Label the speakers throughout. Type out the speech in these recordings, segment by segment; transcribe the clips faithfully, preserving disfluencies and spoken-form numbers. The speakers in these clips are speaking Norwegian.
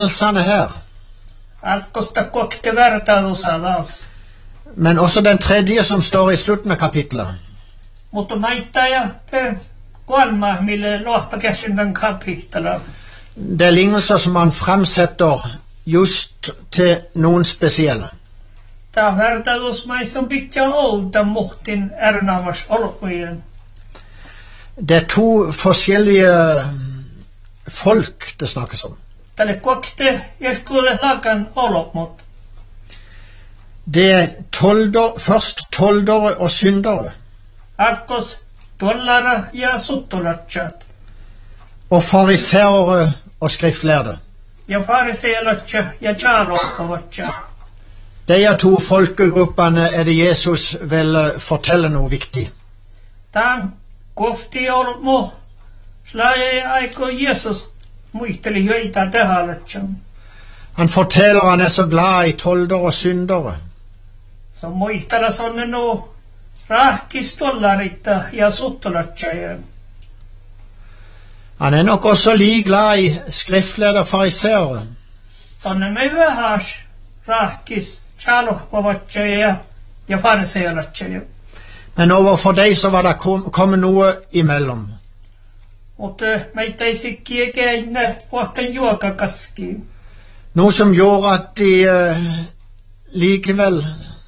Speaker 1: lignelsene her,
Speaker 2: Alkosta kokte vertailusalas.
Speaker 1: men også den tredje som står i slutten av kapitlet.
Speaker 2: Mutta maittaja te kolma mille lohpakäsintän kapitala.
Speaker 1: Det er lignelser som han fremsetter just til noen spesielle.
Speaker 2: Tää vertailus on pitkä outa muhtin ärnavas olkujen.
Speaker 1: Det er to forskjellige folk det snakkes om.
Speaker 2: Tälle kokte jeskulle lakan olokmut.
Speaker 1: Det er tolder, først toldere og syndere,
Speaker 2: Akkos dollara ja suttulatsat.
Speaker 1: og fariseere og skriftlærde.
Speaker 2: Ja fariseelatsa ja tjaloppavatsat.
Speaker 1: De to folkegruppene er det Jesus vil fortelle noe viktig.
Speaker 2: Tää kofti olmu. Slaje aiko Jesus muisteli joita tehalatsan.
Speaker 1: Han forteller han er så glad i toldere og syndere.
Speaker 2: Så muistella sonne nu rahkistollaritta ja suttulatsajia.
Speaker 1: Han er nok også like glad i skriftlærde og fariseere.
Speaker 2: Sonne me vähäs rahkis tjaloppavatsajia ja fariseelatsaja.
Speaker 1: Men overfor de så var det kom, kommet noe imellom.
Speaker 2: Mutta meitä ei sikkiä keinä vuotten juokakaski.
Speaker 1: Noe som gjorde at de eh, likevel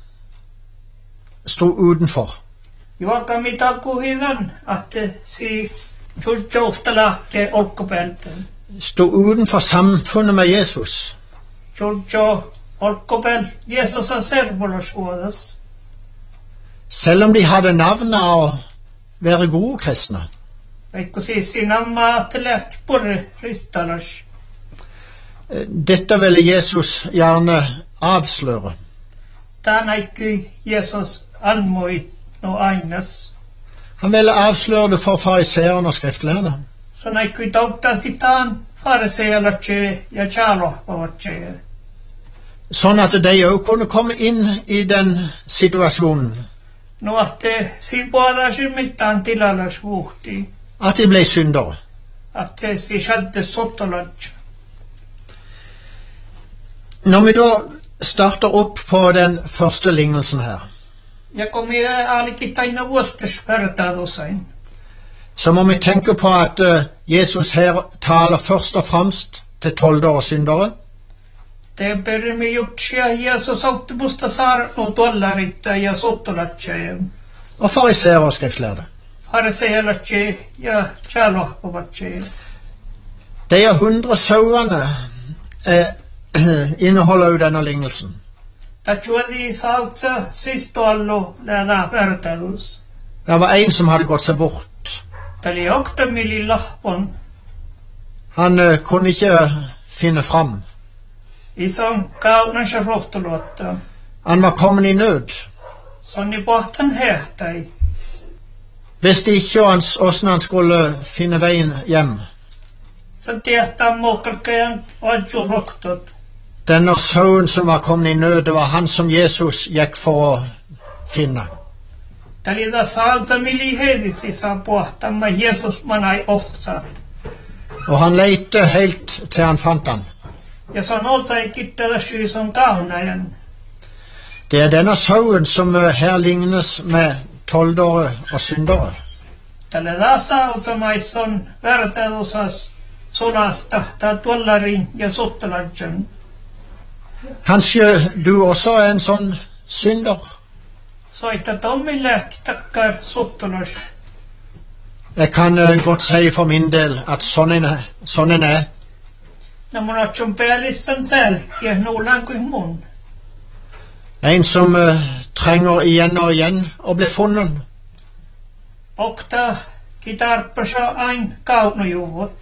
Speaker 1: stod utenfor.
Speaker 2: Juoka mitä kuhidan, että si tjultjofta lahke olkopelten.
Speaker 1: Stod utenfor samfunnet med Jesus.
Speaker 2: Tjultjo olkopel Jesus on servolasvuodas.
Speaker 1: Selv om de hadde navnet av å være gode kristne.
Speaker 2: Vaikka siis sinä maateläk purre ristalas.
Speaker 1: Eh, Dette ville Jesus gjerne avsløre.
Speaker 2: Tää näikkyi Jesus anmoi no ainas.
Speaker 1: Han ville avsløre det for fariseerne og skriftlærde.
Speaker 2: Så näikkyi tauttaa sitaan fariseelatse ja tjaloppavatsajia.
Speaker 1: Sånn at de også kunne komme inn i den situasjonen.
Speaker 2: No ahte si puolasi mitään tilalas vuhti.
Speaker 1: At de ble syndere.
Speaker 2: Ahte si shadde sottolats.
Speaker 1: Når vi da starter opp på den første lignelsen her,
Speaker 2: Ja kun minä ainakin taina vuostes vertailusain.
Speaker 1: så må vi tenke på at eh, Jesus her taler først og fremst til toldere og syndere,
Speaker 2: Te permi jutsia Jesus autti musta saara no dollaritta ja sottolatsajia.
Speaker 1: og fariseere og skriftlærde.
Speaker 2: Fariseelatse ja tjaloppavatsajia.
Speaker 1: De hundre sauene eh, inneholder jo denne lignelsen.
Speaker 2: Tachuadi sautsa sistoallu läänä vertailus.
Speaker 1: Det var en som hadde gått seg bort.
Speaker 2: Tali okta mili lahpon.
Speaker 1: Han eh, kunne ikke finne fram.
Speaker 2: Ison kaunansa rohtuluotta.
Speaker 1: Han var kommet i nød.
Speaker 2: Sonni pohtan hehtai.
Speaker 1: Visste ikke hvordan han skulle finne veien hjem.
Speaker 2: Så tehtaan muokkarkajan adju rohtot.
Speaker 1: Denne sauen som var kommet i nød, det var han som Jesus gikk for å finne.
Speaker 2: Tali da salsa mili hedisi saa pohtan ma Jesus manai ofsa.
Speaker 1: Og han lette helt til han fant han.
Speaker 2: Ja se on olta ei kittala syy son kaunajan.
Speaker 1: Det er denne sauen som eh, her lignes med toldere og syndere.
Speaker 2: Tälle da salsa mais on vertailusas solasta ta dollarin ja sottolajan.
Speaker 1: Kanskje du også er en sånn synder.
Speaker 2: Soita tommille takkar sottolas.
Speaker 1: Jeg kan eh, godt si for min del at sånn en er. Sånn en er.
Speaker 2: No mun otson päällistön selkiä nuulan kuin mun.
Speaker 1: En som eh, trenger igjen og igjen å bli funnet.
Speaker 2: Okta kitarpasa ain kaunojuvut.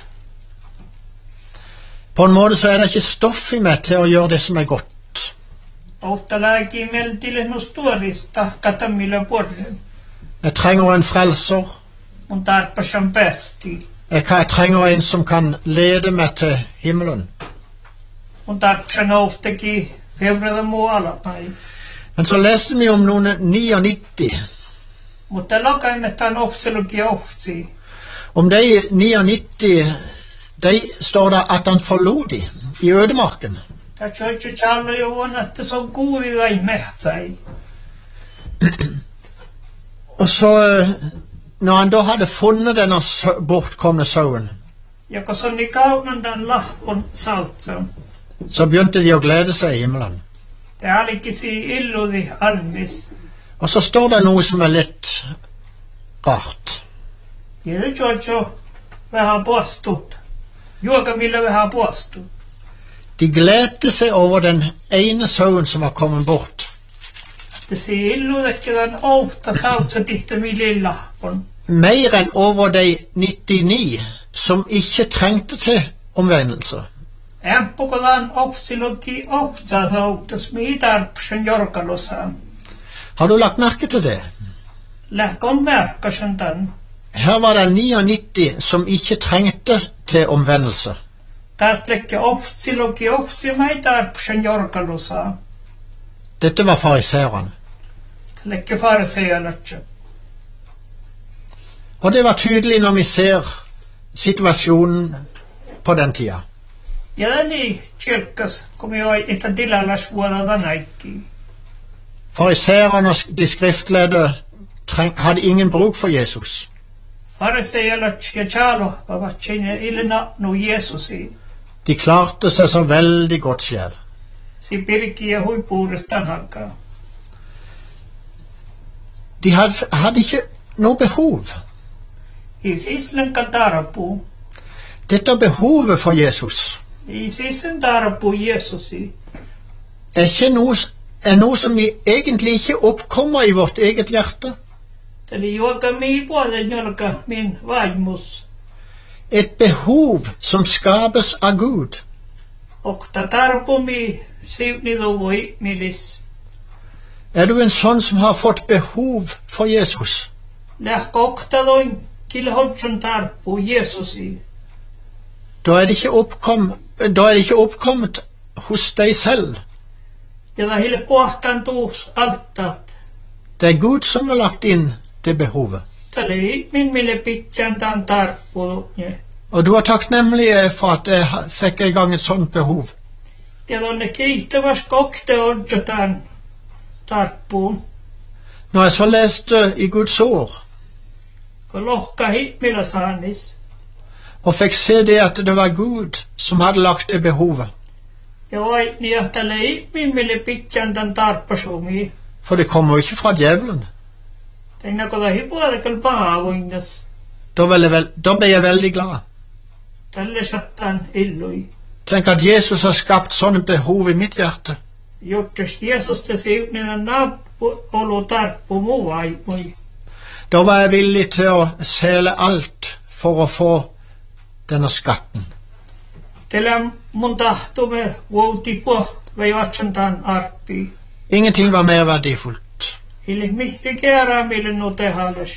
Speaker 1: På en måte så er det ikke stoff i meg til å gjøre det som er godt.
Speaker 2: Okta lääki meltille nus tuorista katamilla porren.
Speaker 1: Jeg trenger en frelser.
Speaker 2: Mun tarpasan pesti.
Speaker 1: Jeg, kan, jeg trenger en som kan lede meg til himmelen.
Speaker 2: Mun tarpasan ofteki fevrada muualla päin.
Speaker 1: Men så leste vi om noen nittini.
Speaker 2: Mutta lokaimetaan opselukia oftsi.
Speaker 1: Om de nittini, de står det at han forlot de. i ødemarken.
Speaker 2: Ta kjøtje kjalle jo var natt så god i deg med seg.
Speaker 1: Og så, når han da hadde funnet denne sø- bortkomne sauen,
Speaker 2: Ja kun sånn i kaunan den lahpon saltsa.
Speaker 1: så begynte de å glede seg i himmelen.
Speaker 2: Det er ikke si illu di almis.
Speaker 1: Og så står det noe som er litt rart.
Speaker 2: Ja det kjøtje vähän postut. Joka ville vähän postut.
Speaker 1: De gledte seg over den ene sauen som var kommet bort.
Speaker 2: Det sier illu ikke den åtta saltsa ditte mi lillahpon.
Speaker 1: Mer enn over de nittini som ikke trengte til omvendelse.
Speaker 2: Empukolan opsilogi opsa sautas mitarpsen jorkalosa.
Speaker 1: Har du lagt merke til det?
Speaker 2: Lähkon merkasen den.
Speaker 1: Her var det nittini som ikke trengte til omvendelse.
Speaker 2: Taas lekke opsilogi opsi mitarpsen jorkalosa.
Speaker 1: Dette var fariserene.
Speaker 2: Lekke farisealatse.
Speaker 1: Og det var tydelig når vi ser situasjonen på den tida.
Speaker 2: Ja den i kyrkas kom jag inte tilalas vuoda tänäkin.
Speaker 1: Fariserene og de skriftlærde treng, hadde ingen bruk for Jesus.
Speaker 2: Farisealatse ja chalo ovat sinne ilna no Jeesusi.
Speaker 1: De klarte seg så veldig godt selv.
Speaker 2: Si pirki ja huipuudestaan hakkaa.
Speaker 1: De hadde, hadde ikke noe behov.
Speaker 2: I sislen kan tarapu.
Speaker 1: Dette behovet for Jesus
Speaker 2: I sislen tarapu Jeesusi.
Speaker 1: er, ikke noe, er noe som vi egentlig ikke oppkommer i vårt eget hjerte.
Speaker 2: Eli juoka mi puolen jolka min vaimus.
Speaker 1: Et behov som skapes av Gud.
Speaker 2: Och ta tarpu mi sivni dovoi milis.
Speaker 1: Er du en sånn som har fått behov for Jesus?
Speaker 2: Lähkö oktadoin kilhodson tarpu Jeesusi.
Speaker 1: Da er det ikke, oppkom, da er det ikke oppkommet hos deg selv.
Speaker 2: Ja ta hille pohtan tuus alttat.
Speaker 1: Det er Gud som har lagt inn det behovet.
Speaker 2: Tälle min mille pitchan tan tarpu.
Speaker 1: Og du er takknemlig for at jeg ha- fikk i gang et sånt behov.
Speaker 2: Ja tonne kiittäväs kokte odjotan tarppuun.
Speaker 1: Når jeg så leste i Guds ord,
Speaker 2: Kun lohka himmillä saanis.
Speaker 1: og fikk se det at det var Gud som hadde lagt det behovet.
Speaker 2: Ja vai niin ja tälle min mille pitchan tan tarppasumi.
Speaker 1: For det kommer jo ikke fra djevelen.
Speaker 2: Teina kota hipuolekal pahaa voinnas.
Speaker 1: Da, vel jeg vel, da ble jeg veldig glad.
Speaker 2: Tälle sattan illui.
Speaker 1: Tenk at Jesus har skapt sånne behov i mitt hjerte.
Speaker 2: Jottes Jeesus te siunina nappu olu tarppu muu aimui.
Speaker 1: Da var jeg villig til å selge alt for å få denne skatten.
Speaker 2: Tällä mun tahtume vuoti po vei vatsantaan arppi.
Speaker 1: Ingenting var mer verdifullt.
Speaker 2: Ili mihti kerää mille nu tehales.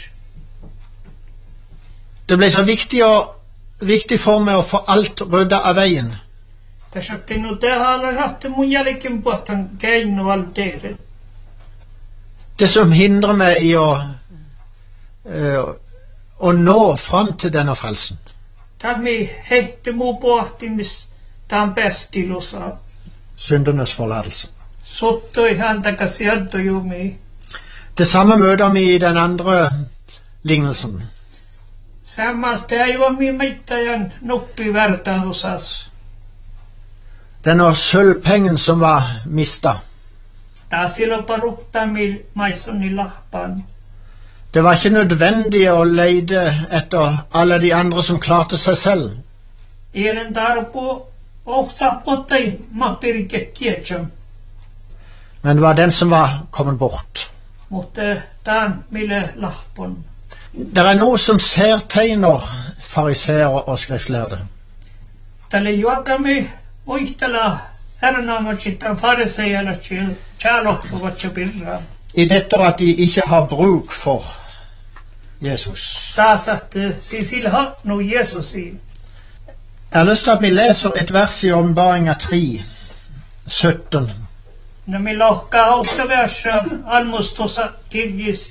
Speaker 1: Det ble så viktig, å, viktig for meg å få alt rydda av veien.
Speaker 2: Tässä otti nu tehales hahti mun jälkin puhtan keinu alteere.
Speaker 1: Det som hindrer meg i å, eh, å nå fram til denne frelsen.
Speaker 2: Tammi heitti muu pohtimis tämän pestilusa.
Speaker 1: Syndernes forlatelse.
Speaker 2: Suttui häntäkä sieltojumi.
Speaker 1: Det samme møter vi i den andre lignelsen.
Speaker 2: Samasta aivan mittajan nuppi vertaanusas.
Speaker 1: Denne sølvpengen som var mista.
Speaker 2: Taas silloin paruttaa mil maissoni lahpan.
Speaker 1: Det var ikke nødvendig å leide etter alle de andre som klarte seg selv.
Speaker 2: Ielen tarpu ohtsapottai mapirike kietsam.
Speaker 1: Men det var den som var kommet bort.
Speaker 2: Mutta tämän mille lahpon.
Speaker 1: Det er noe som særtegner fariseere og skriftlærde.
Speaker 2: Tälle juokami muistella hernaamatsitan farisejalatsi tjaaloppuvatsi pirraa.
Speaker 1: I dette at de ikke har bruk for Jesus.
Speaker 2: Taas että sisillä nu Jeesusi.
Speaker 1: Jeg har lyst til at vi leser et vers i Åpenbaringen tre, sytten.
Speaker 2: No millä ohkaa auttavässä almustossa kirjis.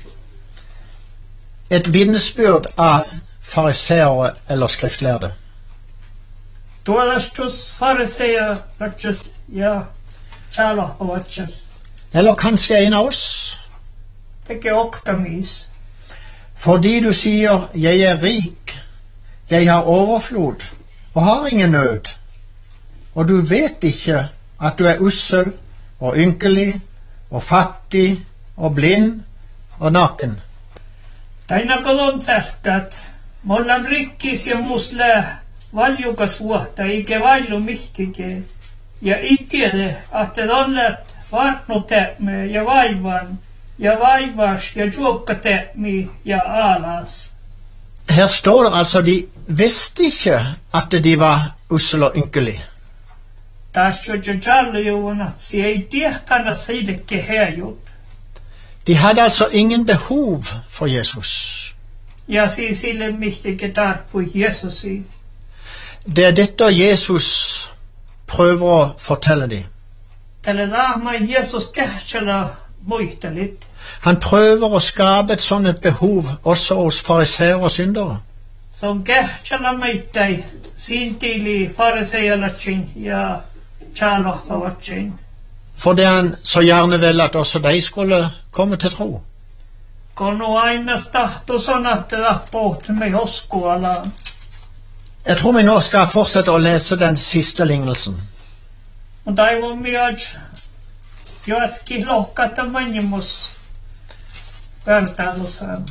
Speaker 1: Et vitnesbyrd av fariseere eller skriftlærde.
Speaker 2: Tuolastus fariseja ratches ja tjalohavatses.
Speaker 1: Eller kanskje en av oss.
Speaker 2: Teke oktamis.
Speaker 1: Fordi du sier 'jeg er rik, jeg har overflod og har ingen nød', og du vet ikke at du er ussel og ynkelig og fattig og blind og naken.
Speaker 2: Taina kolon tähtat. Mollan rikkis ja musle valjukas vuotta, eikä valju mihkike. Ja ikede, että tollet vartnuteemme ja vaivan, ja vaivas ja juokkateemme ja alas.
Speaker 1: Her står det altså de visste ikke at de var ussel og ynkelig.
Speaker 2: Taas jo jallujuuna, se ei tiehtänyt siidekke heijut.
Speaker 1: De hadde altså ingen behov for Jesus.
Speaker 2: Ja siis sille mihkike tarppui Jesusi.
Speaker 1: Det er dette Jesus prøver å fortelle dem.
Speaker 2: Tälle tahma Jesus kähtsellä muistelit.
Speaker 1: Han prøver å skape et sånt et behov også hos fariseere og syndere.
Speaker 2: Som kähtsellä meittäi siintili farisejalatsin ja tjalohavatsin.
Speaker 1: Fordi han så gjerne vil at også de skulle komme til tro.
Speaker 2: Kun nu aina tahto sanatella pohti me hoskualaan.
Speaker 1: Jeg tror vi nå skal fortsette å lese den siste lignelsen.
Speaker 2: Mutta ei mun mielestä joetkin lohkata manimus vertailussaan.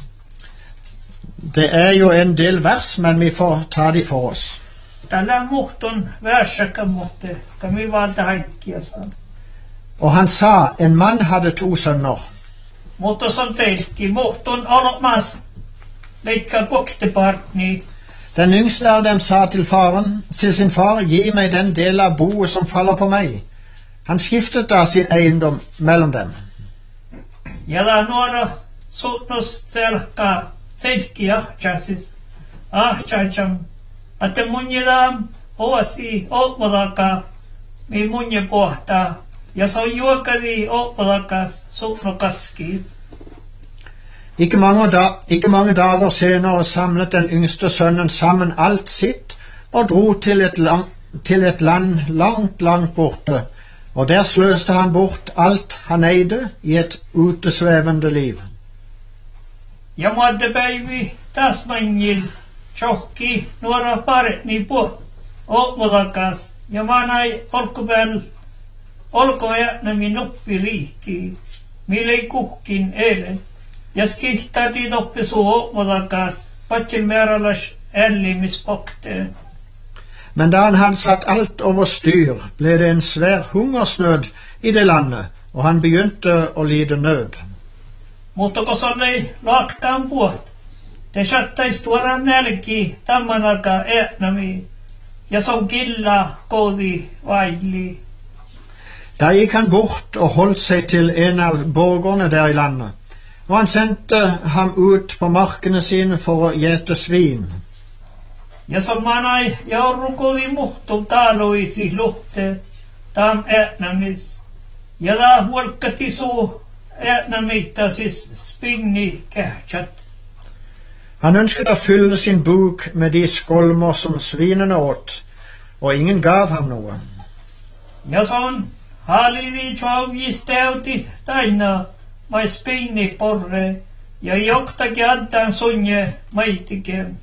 Speaker 1: Det er jo en del vers, men vi får ta de for oss.
Speaker 2: Tällä muhtun värssäkä mutta kami valta haikkiassaan.
Speaker 1: Og han sa, en mann hadde to sønner.
Speaker 2: Mutta som teilki muhtun olmas leikka koktepartni.
Speaker 1: Den yngste av dem sa til faren, til sin far, gi meg den del av boet som faller på meg. Han skiftet da sin eiendom mellom dem.
Speaker 2: Jala nuora suutnus selkkaa selkki ahchasis. Ahchacham. Että munjilaam oasi opmalaka mi munje pohtaa. Ja så juokali opmalakas suutnokaski.
Speaker 1: Ikke mange, da, ikke mange dager senere samlet den yngste sønnen sammen alt sitt og dro til et, lang, til et land langt, langt borte, og der sløste han bort alt han eide i et utesvevende liv.
Speaker 2: Ja måtte päivi taas manjil tjohki nuora paretni po opmalakas ja manai olkupääl olko jätnämi noppi riikki, millei kuhkin eilen. Ja skihtadi toppi suu opmalakas, patsin määräläs ällimispokteen.
Speaker 1: Men da han hadde satt alt over styr, ble det en svær hungersnød i det landet, og han begynte å lide nød.
Speaker 2: Mutta kun se ei laaktaan puot, te sattais tuoda nälki tammanaka ätnämi, ja se on killa koodi vaidli.
Speaker 1: Da gikk han bort og holdt seg til en av borgerne der i landet, og han sendte ham ut på markene sine for å gjete svin.
Speaker 2: Ja som manai jaurukoli muhtu taaluisi luhte tam ätnämis, ja da huolkkati suu ätnämittasis spinni kähtsät.
Speaker 1: Han ønsket å fylle sin buk med de skolmer som svinene åt, og ingen gav ham noe.
Speaker 2: Ja son halidi tjavgisteuti taina mai spinni porre, ja joktakin antaan sunje maitiken.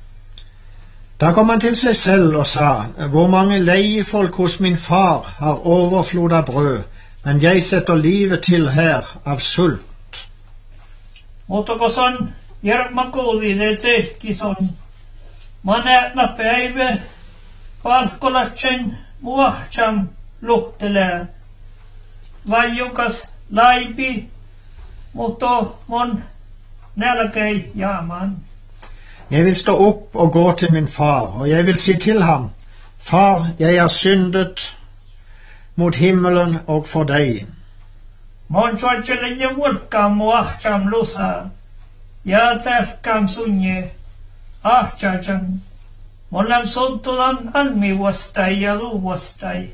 Speaker 1: Da kom han til seg selv og sa, hvor mange leiefolk hos min far har overflod av brød, men jeg setter livet til her av sult.
Speaker 2: Mutta kun son järma kuuli ne tehki son, man ätnä päivä palkolatsen muahtsam luhtelee. Vajukas laipi, mutta mon nälkei jaaman.
Speaker 1: Jeg vil stå opp og gå til min far, og jeg vil si til ham, Far, jeg har syndet mot himmelen og for deg.
Speaker 2: Mon tjotselen ja vulkkaan muahtsam lusa, ja tähkään sunje ahtsajan. Mollan suntulan almi vastai ja luvastai.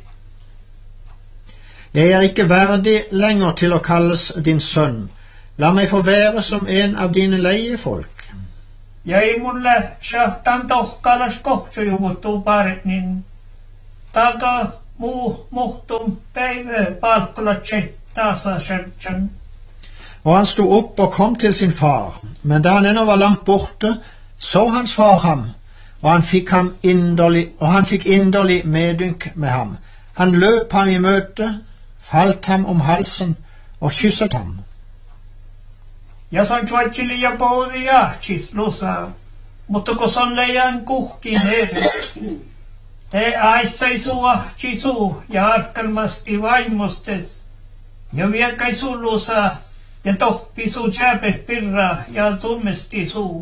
Speaker 1: Jeg er ikke verdig lenger til å kalles din sønn. La meg få være som en av dine leiefolk.
Speaker 2: Ja ei mulle shahtan tohkalas kohtsujuvuttuu paret, niin taga muu muhtum päivä palkkulatse tasasjärjän.
Speaker 1: Og han sto opp og kom til sin far, men da han ennå var langt borte, så hans far ham, og han fikk, ham inderlig, og han fikk inderlig medynk med ham. Han løp ham i møte, falt ham om halsen og kysset ham.
Speaker 2: Ja san tjuatsili ja poudi jahtis lusa, mutta kun son leijan kuhkin eri. Te aissai sua chisu ja arkalmasti vaimostes, ja viekai su lusa, ja toppi su tjäpe pirra ja tummesti su.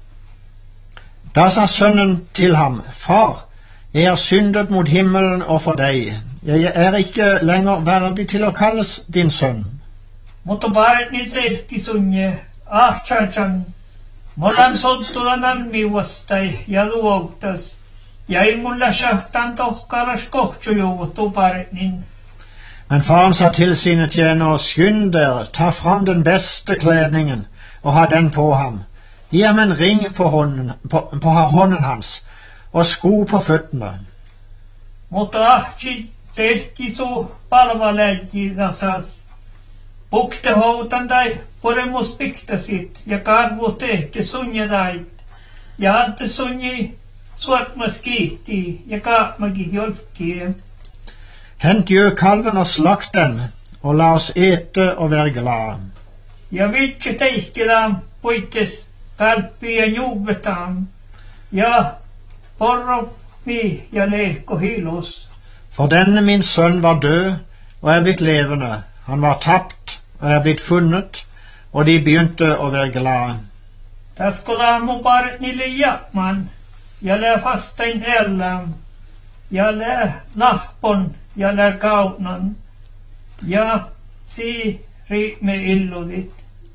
Speaker 1: Da sa sønnen til ham, Far, jeg har syndet mot himmelen og for deg. Jeg er ikke lenger verdig til å kalles din sønn.
Speaker 2: Mutta barni selki sunje, ah tjatjan, molan sottulan almiuastai ja luoktas, ja ei mulla shahtan tohkaras kohtsujuvutu barnin.
Speaker 1: Men faren sa til sine tjenere, skynd dere, ta fram den beste kledningen og ha den på ham. Gi ham en ring på hånden, på, på hånden hans, og sko på føttene.
Speaker 2: Mutta ahti selki su palvaläji nasas. Pukte houtan tai puremus piktasit ja karvu tehti sunjadait. Ja hadde sunji suotmas kiihti ja kaapmagi jolkkien.
Speaker 1: Hent gjøkalven og slakt den, og la oss ete og være glade.
Speaker 2: Ja vitsi teikkilam puittes kalppi ja juvetam. Ja porro mi ja lehko hilus.
Speaker 1: For denne min sønn var død og er blitt levende. Han var tapt og er blitt funnet, og de begynte å være glade.
Speaker 2: Taskolamu parnille jakman, ja lä fastain ellam, ja lä lahpon, ja lä kautnan, ja si riime illudit.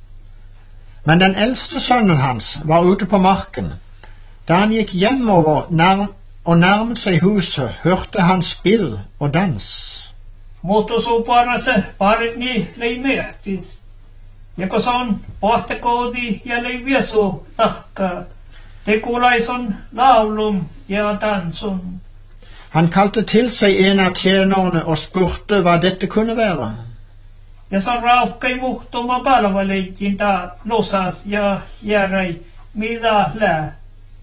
Speaker 1: Men den eldste sønnen hans var ute på marken. Da han gikk hjemover nærm og nærmet seg huset, hørte han spill og dans.
Speaker 2: Mutta suparase parni leimeatsis. Ja kun son pohtekoodi ja leiviesu tahka, te kuulaison laulum ja dansun.
Speaker 1: Han kalte til seg en av tjenerne og spurte hva dette kunne være.
Speaker 2: Ja son raukkai muhtuma palvaleikin ta losas ja järai mida lää.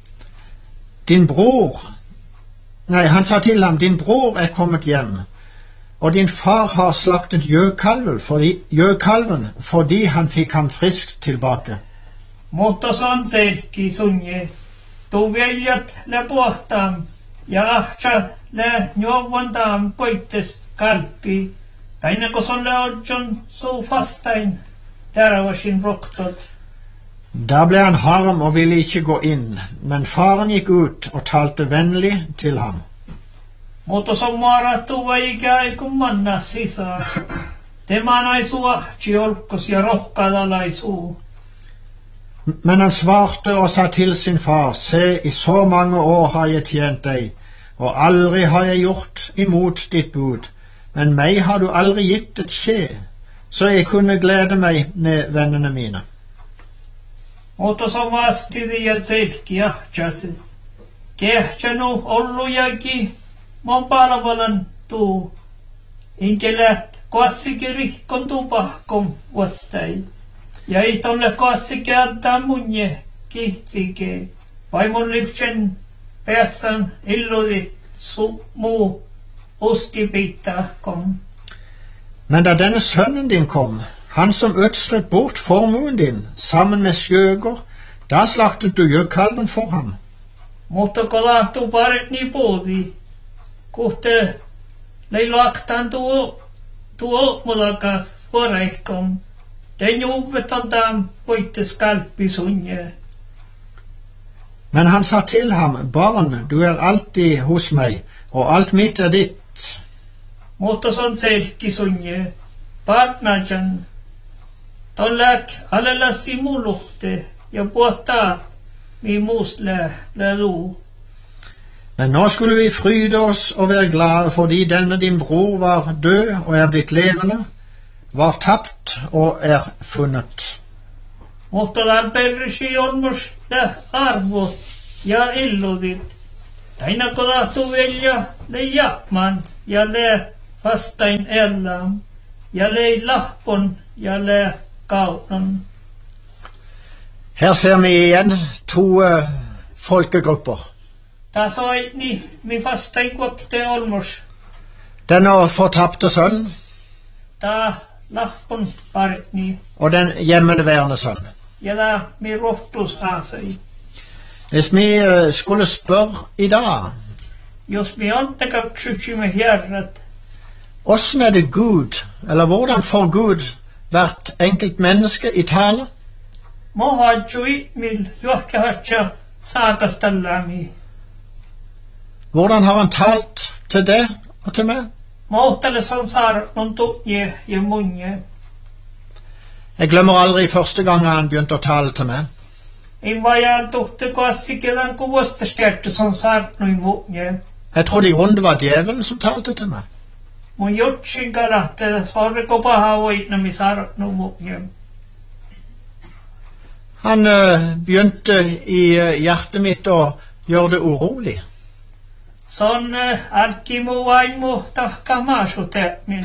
Speaker 1: Din bror, nei, han sa til ham, din bror er kommet hjem, og din far har slaktet gjøkalven fordi, gjøkalven fordi han fikk ham friskt tilbake.
Speaker 2: Mutta son selki sunje, tu veljat lä pohtam, ja ahtsa lä njovantam poittes kalppi, taina kun son lä odjon su fastain, terävasin roktot.
Speaker 1: Da ble han harm og ville ikke gå inn, men faren gikk ut og talte vennlig til ham.
Speaker 2: Mutta son maarattu vaikai kun manna sisään. Te manaisua tjolkos ja rohkadalaisuu.
Speaker 1: Men han svarte og sa til sin far, se, i så mange år har jeg tjent deg, og aldri har jeg gjort imot ditt bud, men meg har du aldri gitt et skje, så jeg kunne glede meg med vennene mine.
Speaker 2: Mutta son vastidi ja selki jahtsasis. Kehtsä nu ollujakin mon palvelan tuu. Inke läht koassikin rihkon tupahkom vastai. Ja ei tolle koassikin antaa munje kihtsike. Vaimon lypsen päässän illudit su muu ostipittahkom.
Speaker 1: Men da denne sønnen din kom, han som ødslet bort formuen din, sammen med skjøger, da slaktet du gjøkalven for ham.
Speaker 2: Mutta kolahtu parni poodi. Kuhte leilaktan tuo tuo mulakas foreikkom. Den juvetan tam poittes kalppi sunje.
Speaker 1: Men han sa til ham, barn, du er alltid hos meg, og alt mitt er ditt.
Speaker 2: Mutta son selki sunje, partnajan. Ton läk alella simuluhte ja puhtaa mi muust lä, lä luu.
Speaker 1: Men nå skulle vi fryde oss og være glade, fordi denne din bror var død og er blitt levende, var tapt og er funnet.
Speaker 2: Mutta tämän persi onnos lä arvot ja illudit. Taina kodahtu velja le jaapman ja le vastain ellam ja le lahpon ja le kaunon.
Speaker 1: Her ser vi igjen to uh, folkegrupper.
Speaker 2: Ta soi ni mi vastain kuokte olmos.
Speaker 1: Den fortapte sønn
Speaker 2: Ta lahpon parni
Speaker 1: og den hjemmeværende sønn.
Speaker 2: ja la mi rohtus asei.
Speaker 1: Hvis vi uh, skulle spørre i dag,
Speaker 2: Jos mi antakak ksytsimme herrat,
Speaker 1: hvordan er det Gud, eller hvordan får Gud hvert enkelt menneske i tale?
Speaker 2: mohatsui mil juokkahatsa saakastallami.
Speaker 1: Hvordan har han talt til deg og til meg?
Speaker 2: Mohtale sansar non tukje ja munje.
Speaker 1: Jeg glemmer aldri første gang han begynte å tale til meg.
Speaker 2: In vajal tuhte koassikedan kuvostaskerte sansar no munje.
Speaker 1: Jeg trodde i grunnen det var djevelen som talte til meg.
Speaker 2: Mun jotsin karahte sorre kopaha voitna mi sar no munje.
Speaker 1: Han uh, begynte i uh, hjertet mitt å gjøre det urolig.
Speaker 2: Son uh, alkimu vaimu tahkamasu temin.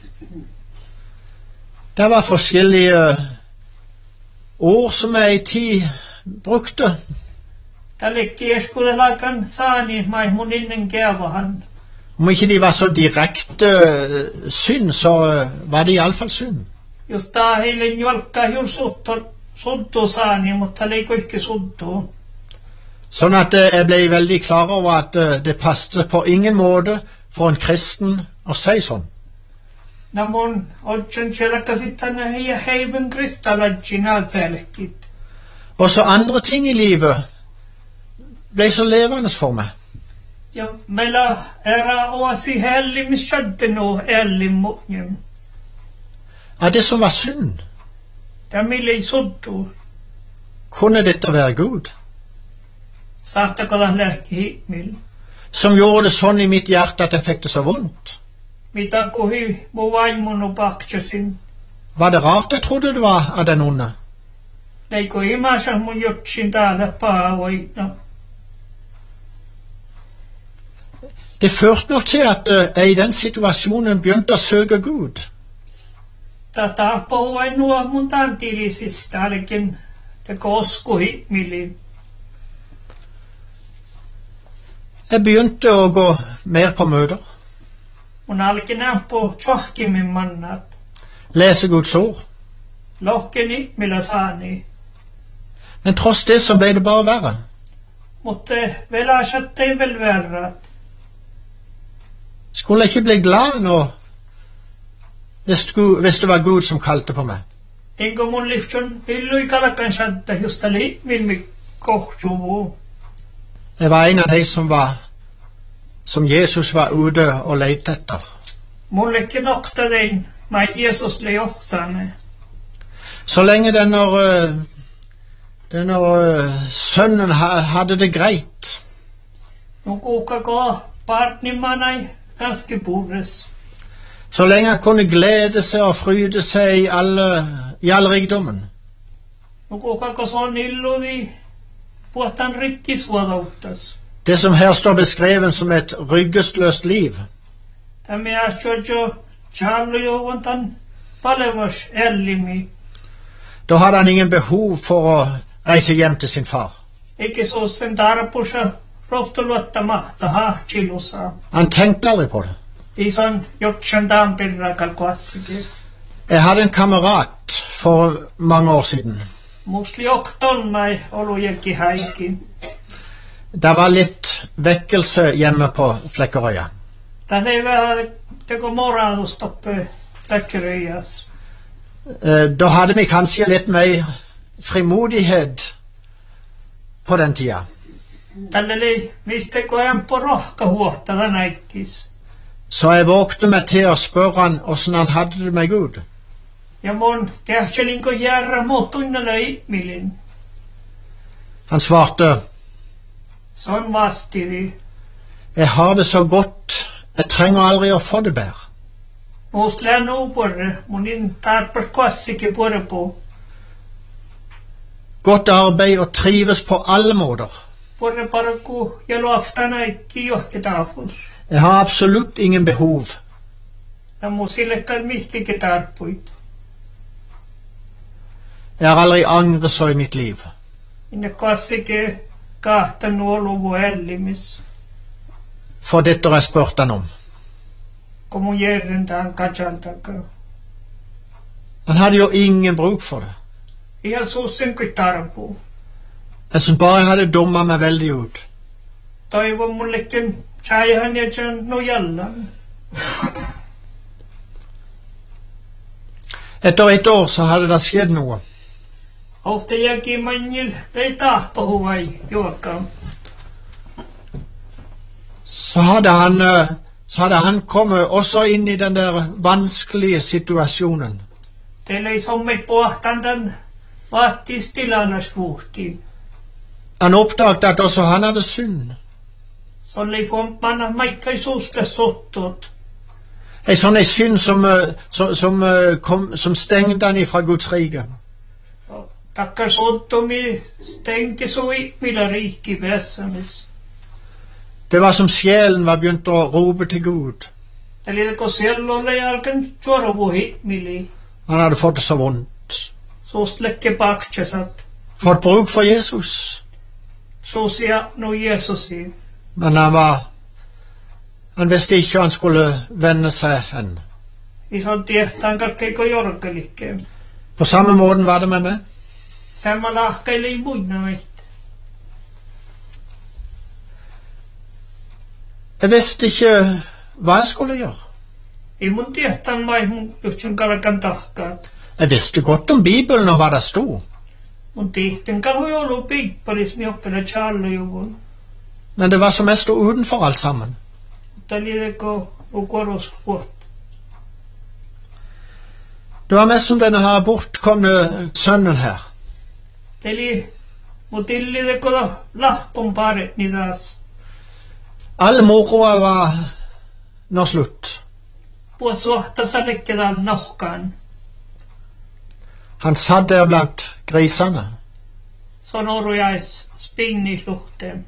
Speaker 1: Det var forskjellige uh, ord som jeg i tid brukte.
Speaker 2: Talikki eskudelaikan saani mai mun innen keavahan.
Speaker 1: Om ikke de var så direkte uh, synd, så uh, var det i alle fall synd.
Speaker 2: Jos tää heille jolkka julsutto suntu saani, mutta leiko ikke suntu.
Speaker 1: Sånn at uh, jeg ble veldig klar over at uh, det passte på ingen måte for en kristen å si sånn.
Speaker 2: Namun otson tjelakka sitten heia heiven kristalladjin aatselekit.
Speaker 1: Også andre ting i livet ble så levende for meg.
Speaker 2: Ja meillä era oasi hellimis shaddenu ellimmu'njem.
Speaker 1: At det som var synd,
Speaker 2: Tamille ei suntu.
Speaker 1: kunne dette være Gud,
Speaker 2: Sahtakolah lehki himmil.
Speaker 1: som gjorde det sånn i mitt hjerte at jeg fikk det så vondt.
Speaker 2: Mitä kuhi mu vaimunu paktsasin.
Speaker 1: Var det rart jeg trodde det var av den onde?
Speaker 2: Leiko imasa mun jotsin täällä paavoitna.
Speaker 1: Det førte nok til at uh, jeg i den situasjonen begynte å søke Gud.
Speaker 2: Tätä puhuin nuo mun tantilisista, ainakin te kosku himmilin.
Speaker 1: Jeg begynte å gå mer på møter,
Speaker 2: Mun alkin ampu tjohkimin mannat.
Speaker 1: lese Guds ord.
Speaker 2: Lohkeni millä saani.
Speaker 1: Men tross det så ble det bare verre.
Speaker 2: Mutta velasattei vel verrat.
Speaker 1: Skulle jeg ikke bli glad nå hvis, Gud, hvis det var Gud som kalte på meg?
Speaker 2: Inko mun livsun pillui kalakan satta josta liimmi kohtuvu.
Speaker 1: Jeg var en av de som var som Jesus var ute og lette etter.
Speaker 2: Mullekin nokta dein, mai Jesus le johsane.
Speaker 1: Så lenge denne, uh, denne uh, sønnen ha, hadde det greit,
Speaker 2: No kuukako partnimanai ganske pures.
Speaker 1: så lenge han kunne glede seg og fryde seg i alle, i all rikdommen,
Speaker 2: No kuukako son illudi puhtan rikkisuodauttas.
Speaker 1: det som her står beskrevet som et ryggesløst liv,
Speaker 2: Tämä asjojo challu jovontan palevas ellimi.
Speaker 1: da hadde han ingen behov for å reise hjem til sin far.
Speaker 2: Eikä se ole sen tarpussa rohtoluottama taha chilussa.
Speaker 1: Han tenkte aldri på det.
Speaker 2: Ison jotsan tampirra kalkuassikin.
Speaker 1: Jeg hadde en kamerat for mange år siden.
Speaker 2: Musli oktonnai olujelki haikin.
Speaker 1: Det var litt vekkelse hjemme på Flekkerøya.
Speaker 2: Tässä ei vähän teko moralustoppe täkkeröjas.
Speaker 1: Eh, Da hadde vi kanskje litt mer frimodighet på den tida.
Speaker 2: Tällä oli misteko empo rohka huohta tänäikkis.
Speaker 1: Så jeg vågte meg til å spørre han hvordan han hadde det med Gud.
Speaker 2: Ja mun kähtselinko järra muuttuinnalla ihmilin.
Speaker 1: Han svarte,
Speaker 2: Son vastiri.
Speaker 1: jeg har det så godt, jeg trenger aldri å få det bedre.
Speaker 2: Musta lään uupore, mun in tarpas klassikin puore på.
Speaker 1: Godt arbeid og trives på alle måter.
Speaker 2: Porre parku ja luoftana ikki johketaafun.
Speaker 1: Jeg har absolutt ingen behov.
Speaker 2: Ja musillekkal mihtikin tarpuit.
Speaker 1: Jeg har aldri angret så i mitt liv.
Speaker 2: Minne kassike kahta nuoluvu ellimis.
Speaker 1: For dette har jeg spurt han om.
Speaker 2: Komu jerrentään katsaltaka.
Speaker 1: Han hadde jo ingen bruk for det.
Speaker 2: Ihan suussen kuin tarpuu.
Speaker 1: Jeg synes bare jeg hadde dummet meg veldig ut.
Speaker 2: Toivon mullekin saihan ja sen nojallan.
Speaker 1: Etter et år så hadde det skjedd noe.
Speaker 2: Ofte jäki manjil ei tahpahu vai juokkaan.
Speaker 1: Så hadde han, eh, så hadde han kommet også inn i den der vanskelige situasjonen.
Speaker 2: Teillä ei sommit pohtan tän vaattis tilannas puhtiin.
Speaker 1: Han oppdaget at også han hadde synd.
Speaker 2: Så oli fomppana maikka ei suusta sottut.
Speaker 1: En sånn en synd som, eh, som, som, eh, kom, som stengte han ifra Guds rike.
Speaker 2: Takkar sottumi stenki sui millä rikki vässamis.
Speaker 1: Det var som sjelen var begynt å rope til Gud.
Speaker 2: Eli kun siellä oli alkan juoruvu hitmili.
Speaker 1: Han hadde fått det så vondt.
Speaker 2: Suust lekke paksasat.
Speaker 1: Fått bruk for Jesus.
Speaker 2: Suusia no Jeesusi.
Speaker 1: Men han var, han visste ikke hva han skulle vende seg hen.
Speaker 2: Ison tiehtaan kakkeiko jorkelikkeen.
Speaker 1: På samme måten var det med meg.
Speaker 2: Samma lahkaili ei muina meitä.
Speaker 1: Jeg visste ikke hva jeg skulle gjøre.
Speaker 2: Ei mun tiehtaan mai mun juhtsin kalkan tahkaat.
Speaker 1: Jeg visste godt om Bibelen og hva det stod.
Speaker 2: Mun tihten kalhui olu piippalis mi oppele challujuvun.
Speaker 1: Men det var som jeg stod utenfor alt sammen.
Speaker 2: Mutta liideko ukoros vuotta.
Speaker 1: Det var mest som denne her bortkomne sønnen her.
Speaker 2: Eli mut illideko lahpun paret ni taas.
Speaker 1: All moroa var nå slutt.
Speaker 2: Puhut suhtassa lekkedaan nohkaan.
Speaker 1: Han satt der blant grisene.
Speaker 2: Sonoru jäis spinnisluhteen.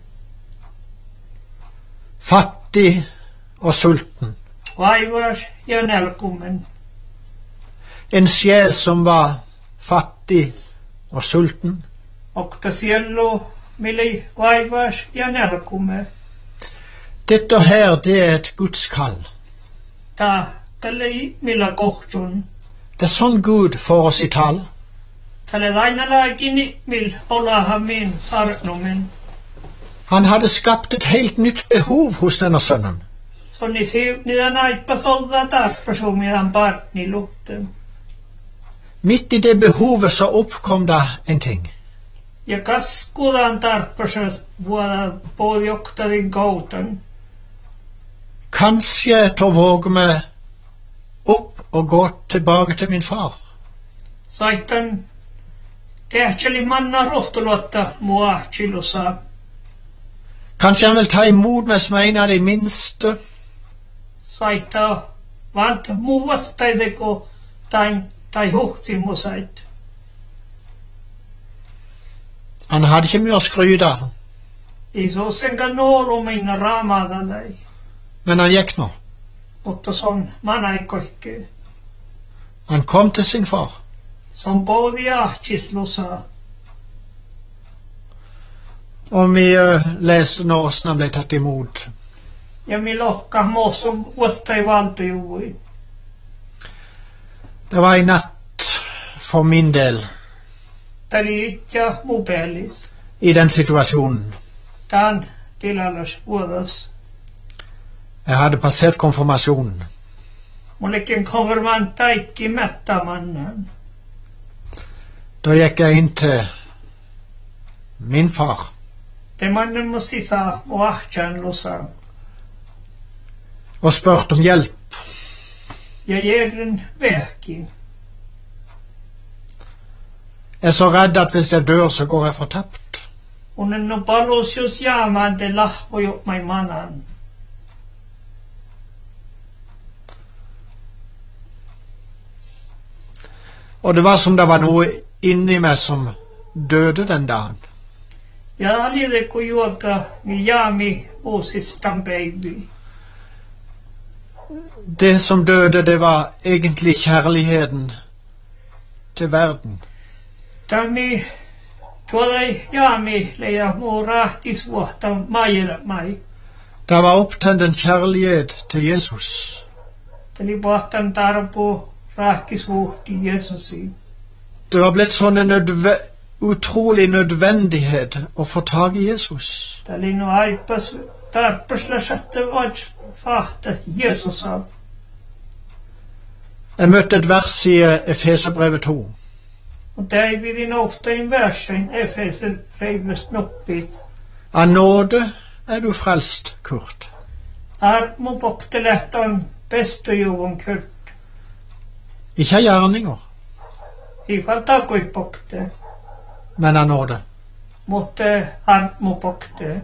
Speaker 1: Fattig og sulten.
Speaker 2: Vaivas ja nälkummen.
Speaker 1: En sjel som var fattig og sulten.
Speaker 2: Okta siellu mili vaivas ja nälkumme.
Speaker 1: Dette her, det er et Guds kall.
Speaker 2: Ta tälle millä kohtun.
Speaker 1: Det er sånn Gud får oss i tall.
Speaker 2: Tälle aina lääkini mil olahan min sarnumen.
Speaker 1: Han hadde skapt et helt nytt behov hos denne sønnen.
Speaker 2: Sonni siivnida naippas olla tarppasumidan partni luhten.
Speaker 1: Midt i det behovet så oppkom det en ting.
Speaker 2: Ja kaskudan tarppasas vuoda pohjoktadin kautan.
Speaker 1: Kanskje jeg tør våge meg opp og gå tilbake til min far.
Speaker 2: Saitan tehtseli manna rohtulotta mua chilusa.
Speaker 1: Kanskje han vil ta imot meg som en av de minste.
Speaker 2: Saita vant muvastaideko tain tai huhtsimusait.
Speaker 1: Han hadde ikke mye å skryte av,
Speaker 2: Isosenka noolu minna raamadalai.
Speaker 1: men han gikk nå.
Speaker 2: Mutta son manaikoikke.
Speaker 1: Han kom til sin far.
Speaker 2: Son poodi ahtsislusa.
Speaker 1: Og vi uh, leste når hvordan han ble tatt imot.
Speaker 2: Ja mi lohka moosum vastai valtujuvui.
Speaker 1: Det var en natt for min del
Speaker 2: Tali itja mupelis.
Speaker 1: i den situasjonen.
Speaker 2: Tan tilalas vuodas.
Speaker 1: Jeg hadde passert konfirmasjonen.
Speaker 2: Mullekin konfirmant taikki mättämannan.
Speaker 1: Da gikk jeg inn til min far.
Speaker 2: Te mannen må sisa og ahtjan lusa.
Speaker 1: Og spurte om hjelp.
Speaker 2: Ja jæren vekki.
Speaker 1: Jeg er så redd at hvis jeg dør så går jeg fortapt.
Speaker 2: Unen no palus jos jaamaan te lahvojo mai manan.
Speaker 1: Og det var som det var noe inni meg som døde den dagen.
Speaker 2: Ja liide kun juoka mi jaami uusistan baby.
Speaker 1: Det som døde, det var egentlig kjærligheten til verden.
Speaker 2: Tami tuolla jaami leija muu rahtis vuotta maira mai.
Speaker 1: Det var opptent en kjærlighet til Jesus.
Speaker 2: Eli vuottan tarpu rahtis vuotti Jesusi.
Speaker 1: Det var blitt sånn en nødve, utrolig nødvendighet å få tak i Jesus.
Speaker 2: Eli no aipas tarpasla satte vats fahta Jesusa.
Speaker 1: Jeg møtte et vers i Efeserbrevet to.
Speaker 2: Og der vi din ofte i versen Efeser brevet noppit.
Speaker 1: Av nåde er du frelst, Kurt.
Speaker 2: Er må bokte lettan beste joven Kurt.
Speaker 1: Ikke av gjerninger,
Speaker 2: I fall takoi bokte.
Speaker 1: men av nåde.
Speaker 2: Måtte er må bokte.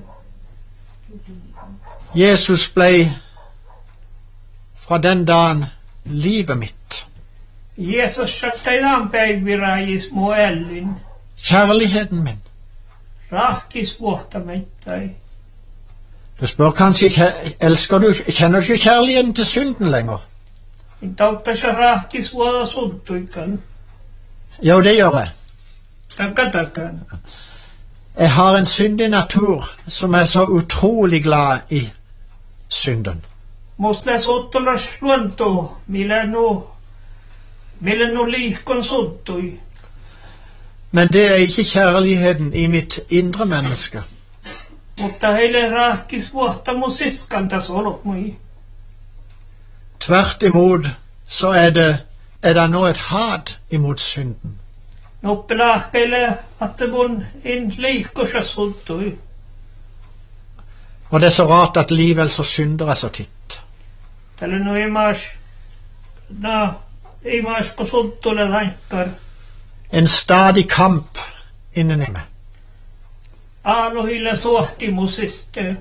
Speaker 1: Jesus ble fra den dagen livet mitt.
Speaker 2: Jesus satte i den päiviräjis mu ellin.
Speaker 1: Kjærligheten min.
Speaker 2: Rahkis vuotta meittäi.
Speaker 1: Du spør kanskje, kjæ- elsker du, kjenner du ikke kjærligheten til synden lenger?
Speaker 2: In tautta se rahkis vuotta suntuikan.
Speaker 1: Jo, det gjør jeg.
Speaker 2: Takatakan.
Speaker 1: Jeg har en syndig natur som er så utrolig glad i synden.
Speaker 2: Musta suttulas luonto, millä nu, millä nu liikon suttui.
Speaker 1: Men det er ikke kjærligheten i mitt indre menneske.
Speaker 2: Mutta heille rahkis vuotta mu siskantas olot mui.
Speaker 1: Tvert imot så er det, er det nå et hat imot synden.
Speaker 2: Noppelahkeille atte mun in liikossa suttui.
Speaker 1: Og det er så rart at livet så synder er så titt.
Speaker 2: Tällä no imas, na, imas ko suttule laikkar.
Speaker 1: En stadig kamp innen i meg.
Speaker 2: Aalohille suohti musiste.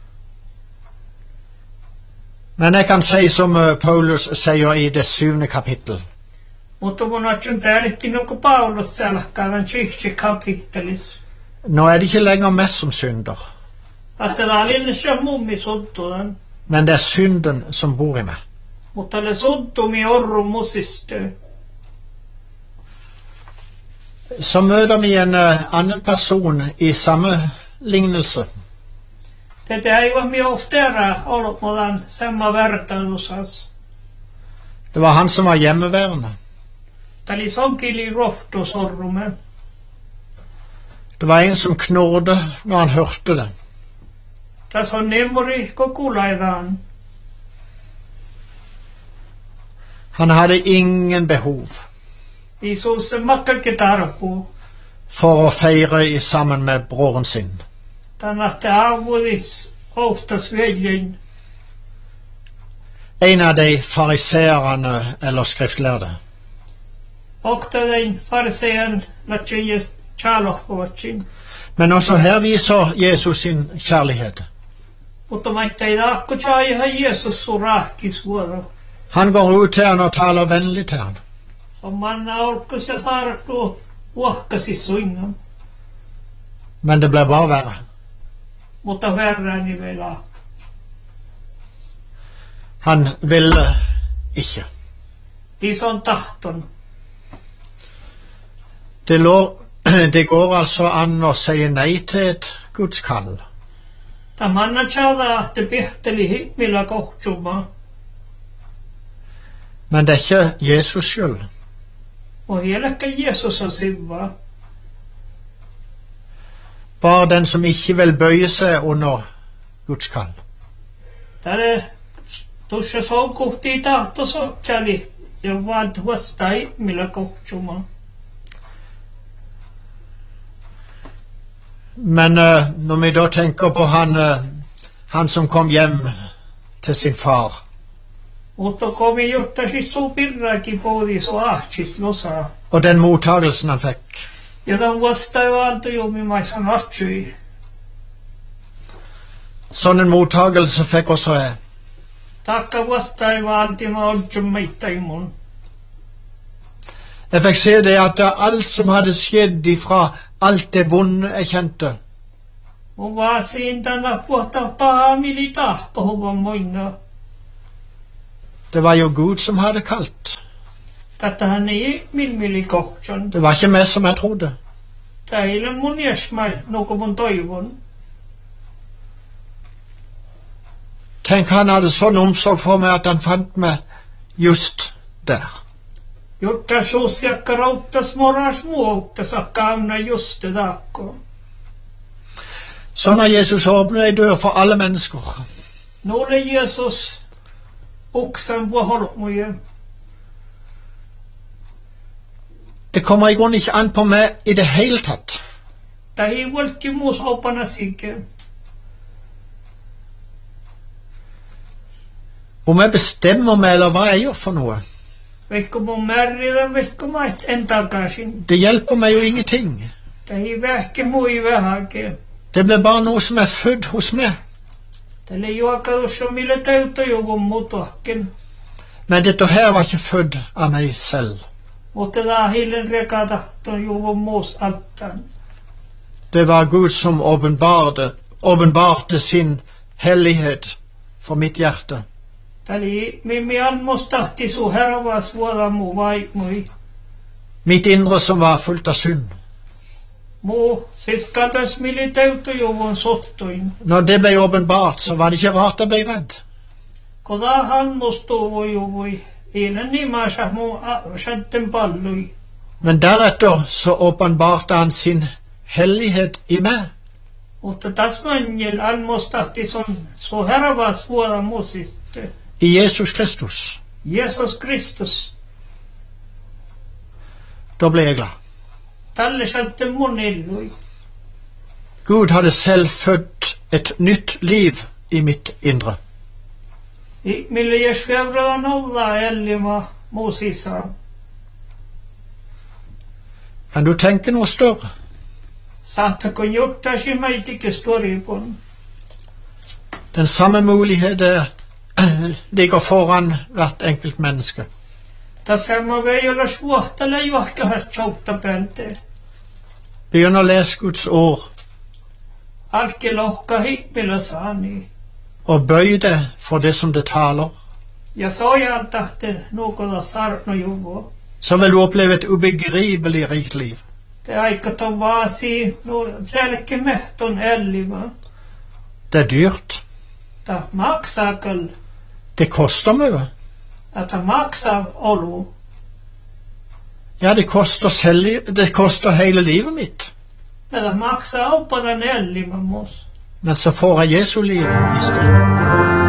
Speaker 1: Men jeg kan si som eh, Paulus sier i det syvende kapittel.
Speaker 2: Mutta mun atsun säälitkin nuku Paulus sälkkaavan tsihti kapittelis.
Speaker 1: Nå er det ikke lenger meg som synder,
Speaker 2: Att det on linnessä mummi suttulan.
Speaker 1: men det er synden som bor i meg.
Speaker 2: Mutta le suttumi orru musiste.
Speaker 1: Så møter vi en eh, annen person i samme lignelse.
Speaker 2: Tätä ei voi mi oftera ollut mulan samma vertailusas.
Speaker 1: Det var han som var hjemmeværende.
Speaker 2: Täli sonkili rohtus orrume.
Speaker 1: Det var en som knurrede når han hørte det.
Speaker 2: Tässä on nemori kokulaidaan.
Speaker 1: Han hadde ingen behov
Speaker 2: Isus makkalke tarpu.
Speaker 1: for å feire i sammen med broren sin.
Speaker 2: Tänahte aavudis oftas veljen.
Speaker 1: En av de fariseerne eller skriftlærde.
Speaker 2: Oktadein farisean latjejes tjalohkovatsin.
Speaker 1: Men også her viser Jesus sin kjærlighet.
Speaker 2: Mutta maitta ei daakko tjaiha Jeesus su rahkis vuoda.
Speaker 1: Han går ut til han og taler vennlig til han.
Speaker 2: On manna olkkas ja saartu vuohkasi suingan.
Speaker 1: Men det ble bare verre.
Speaker 2: Mutta verran vielä.
Speaker 1: Han ville ikke.
Speaker 2: Ison tahton.
Speaker 1: Det, lå, det går altså an å si nei til et Guds kall.
Speaker 2: Ta manna tjada ahte pihteli himmillä kohtsuma.
Speaker 1: Men det er ikke Jesus skyld.
Speaker 2: Og hielekkä Jeesus on sivva.
Speaker 1: Bare den som ikke vil bøye seg under Guds kall.
Speaker 2: Tälle tuossa soukuhtii tahto sotsali. Ja vaan tuosta himmillä kohtsuma.
Speaker 1: Men uh, når vi da tenker på han, uh, han som kom hjem til sin far,
Speaker 2: Mutta komi jottasi suu pirraki poodis o ahtsis losa.
Speaker 1: og den mottagelsen han fikk,
Speaker 2: Ja tämän vastaan valtojumimaisan ahtsyi.
Speaker 1: sånn en mottagelse fikk også jeg.
Speaker 2: Taakka vastaan valtima oltsummittaimun.
Speaker 1: Jeg fikk se det at alt som hadde skjedd ifra alt det vonde jeg kjente,
Speaker 2: Mun vaan siintänä puhta paha milita puhuvan moina.
Speaker 1: Det var jo Gud som hadde kalt.
Speaker 2: Tätähän ei min milikohtson.
Speaker 1: Det var ikke meg som jeg trodde.
Speaker 2: Teille mun jäsmai, nuko mun toivon.
Speaker 1: Tenk, han hadde sånn omsorg for meg at han fant meg just der.
Speaker 2: Jotta suusiakka rauttas moras muokta sakkauna just det dakko.
Speaker 1: Sånn har Jesus åpnet ei dør for alle mennesker.
Speaker 2: Nulle Jesus oksan på holmuje.
Speaker 1: Det kommer i grunnen ikke an på meg i det hele tatt.
Speaker 2: Det er volki mus opana sikke.
Speaker 1: Om jeg bestemmer meg eller hva jeg gjør for noe.
Speaker 2: Veikko mun märrillä, veikko mait en takaisin.
Speaker 1: Det hjelper meg jo ingenting.
Speaker 2: Det ei vähke mui vähäke.
Speaker 1: Det blir bare noe som er født hos meg.
Speaker 2: Tälle juokadus on mille täyttä juvun mutuakken.
Speaker 1: Men dette her var ikke født av meg selv.
Speaker 2: Mutta tää hillen rekata ton juvun muus alttan.
Speaker 1: Det var Gud som åpenbarte, åpenbarte sin hellighet for mitt hjerte.
Speaker 2: Täli mimmi almostahti su hervas vuoda mu vaimui.
Speaker 1: Mitt indre som var fullt av synd.
Speaker 2: Mu siskatas mille täyttä juvun sottoin.
Speaker 1: Når det ble åpenbart, så var det ikke rart jeg ble redd.
Speaker 2: Koda hannustuvu juvui. Eilen nimasa mu sätten pallui.
Speaker 1: Men deretter så åpenbarte han sin hellighet i meg.
Speaker 2: Mutta tasmanjel almostahti son su hervas vuoda musiste.
Speaker 1: I Jesus Kristus.
Speaker 2: Jesus Kristus.
Speaker 1: Da ble jeg glad.
Speaker 2: Tälle sätten mun illui.
Speaker 1: Gud hadde selv født et nytt liv i mitt indre.
Speaker 2: I mille jesfjävrödan olla ellima muusissa.
Speaker 1: Kan du tenke noe større?
Speaker 2: Saattako juttasi meitikin storipon.
Speaker 1: Den samme mulighet ligger foran hvert enkelt menneske.
Speaker 2: Tässä mä vei olla suohtele juokkahat soutta pälte.
Speaker 1: Begynn å lese Guds ord,
Speaker 2: Alki lohka hippillä saani.
Speaker 1: og bøy deg for det som det taler.
Speaker 2: Ja sojan tahte nuukolla sarno juvo.
Speaker 1: Så vil du oppleve et ubegripelig rikt liv.
Speaker 2: Te aikat on vaasi, no selke mehton ellima.
Speaker 1: Det er dyrt.
Speaker 2: Ta maksakal,
Speaker 1: Det koster mye.
Speaker 2: että maksaa olu.
Speaker 1: Ja, det koster, selv, det koster hele livet mitt.
Speaker 2: Että maksaa oppadan ellima mus.
Speaker 1: Men så får jeg Jesu liv i stedet.